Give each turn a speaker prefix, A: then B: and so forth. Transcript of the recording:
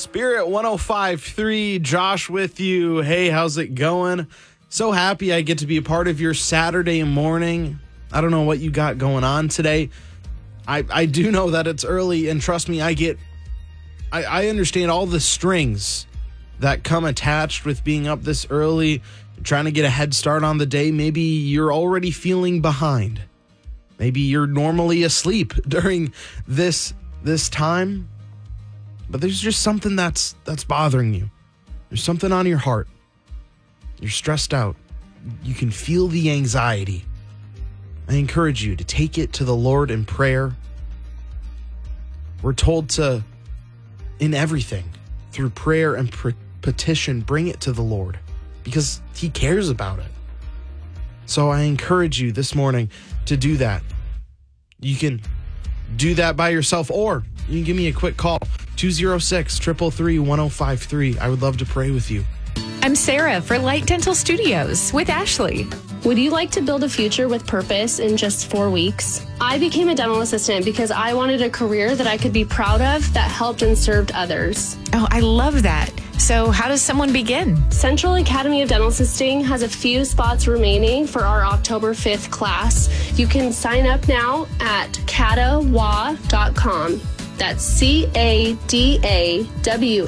A: Spirit 105.3, Josh with you. Hey, how's it going? So happy I get to be a part of your Saturday morning. I don't know what you got going on today. I do know that it's early, and trust me, I understand all the strings that come attached with being up this early, trying to get a head start on the day. Maybe you're already feeling behind. Maybe you're normally asleep during this time. But there's just something that's bothering you. There's something on your heart. You're stressed out. You can feel the anxiety. I encourage you to take it to the Lord in prayer. We're told to, in everything, through prayer and petition, bring it to the Lord because He cares about it. So I encourage you this morning to do that. You can do that by yourself, or you can give me a quick call, 206-333-1053. I would love to pray with you.
B: I'm Sarah for Light Dental Studios with Ashley.
C: Would you like to build a future with purpose in just 4 weeks? I became a dental assistant because I wanted a career that I could be proud of that helped and served others.
B: Oh, I love that. So how does someone begin?
C: Central Academy of Dental Assisting has a few spots remaining for our October 5th class. You can sign up now at cadawa.com. That's CADAWA